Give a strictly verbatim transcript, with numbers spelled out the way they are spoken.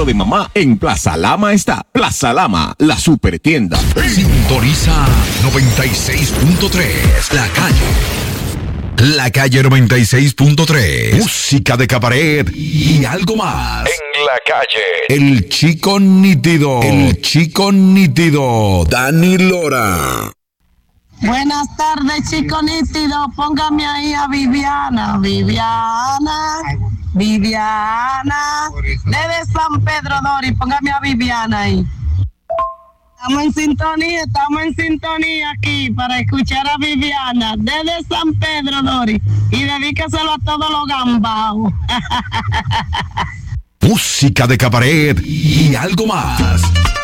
de mamá, en Plaza Lama está. Plaza Lama, la supertienda. Sintoniza noventa y seis punto tres, La Calle. La Calle noventa y seis punto tres. Música de cabaret y algo más. En La Calle. El chico nítido. El chico nítido. Dani Lora. Buenas tardes, chico nítido. Póngame ahí a Viviana. Viviana. Viviana. Desde San Pedro Dori. Póngame a Viviana ahí. Estamos en sintonía, estamos en sintonía aquí para escuchar a Viviana desde San Pedro Dori. Y dedíqueselo a todos los gambaos. Música de cabaret y algo más.